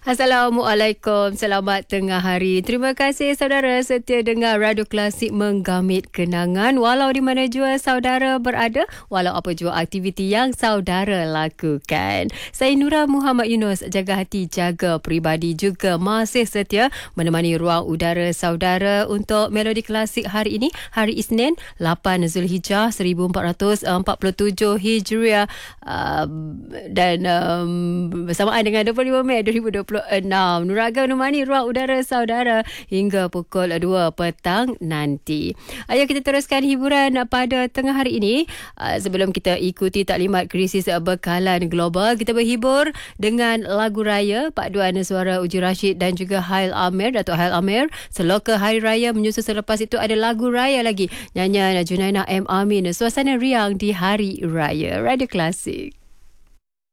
Assalamualaikum, selamat tengah hari. Terima kasih saudara setia dengar Radio Klasik menggamit kenangan. Walau di mana jua saudara berada, walau apa jua aktiviti yang saudara lakukan. Saya Nura Muhammad Yunus, jaga hati, jaga peribadi, juga masih setia menemani ruang udara saudara untuk Melodi Klasik hari ini, hari Isnin 8 Zulhijjah 1447 Hijriah, dan bersamaan dengan 25 Mei 2026. Nura akan menemani ruang udara saudara hingga pukul 2 petang nanti. Ayo kita teruskan hiburan pada tengah hari ini. Sebelum kita ikuti taklimat krisis bekalan global, kita berhibur dengan lagu raya paduan suara Uji Rashid dan juga Hail Amir, Datuk Hail Amir. Seloka Hari Raya menyusul selepas itu ada lagu raya lagi, nyanyian Junaina M. Amin. Suasana riang di Hari Raya. Radio Klasik.